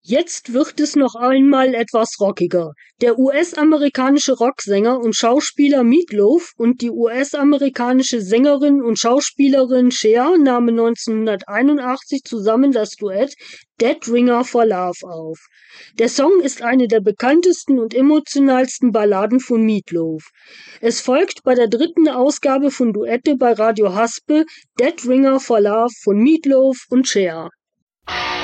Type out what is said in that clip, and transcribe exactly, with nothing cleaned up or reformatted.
Jetzt wird es noch einmal etwas rockiger. Der U S-amerikanische Rocksänger und Schauspieler Meat Loaf und die U S-amerikanische Sängerin und Schauspielerin Cher nahmen neunzehnhunderteinundachtzig zusammen das Duett Dead Ringer for Love auf. Der Song ist eine der bekanntesten und emotionalsten Balladen von Meat Loaf. Es folgt bei der dritten Ausgabe von Duette bei Radio Haspe Dead Ringer for Love von Meat Loaf und Cher.